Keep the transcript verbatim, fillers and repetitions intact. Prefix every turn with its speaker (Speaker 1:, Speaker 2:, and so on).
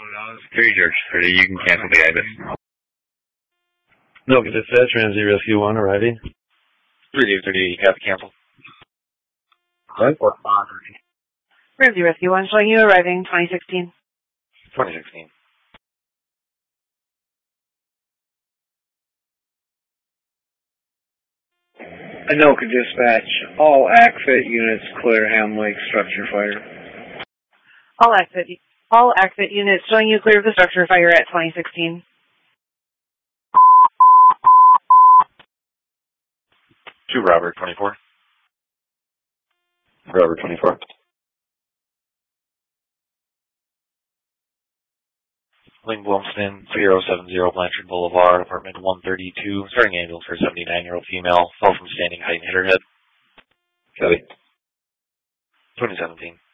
Speaker 1: Security George thirty, you can cancel the I B I S.
Speaker 2: No, but dispatch, Ramsey Rescue one arriving.
Speaker 1: three Dave thirty, you have to cancel.
Speaker 3: Ramsey Rescue one showing you arriving twenty sixteen.
Speaker 1: twenty sixteen.
Speaker 4: Anoka Dispatch, all ACFIT units clear Ham Lake structure fire.
Speaker 3: All exit, all exit units showing you clear of the structure fire at twenty sixteen.
Speaker 1: two Robert twenty-four.
Speaker 2: Robert twenty-four.
Speaker 1: Ling Blumston, zero seven zero Blanchard Boulevard, apartment one thirty-two, starting ambulance for a seventy-nine-year-old female, fell from standing height and hit her head.
Speaker 2: Kelly.
Speaker 1: twenty seventeen.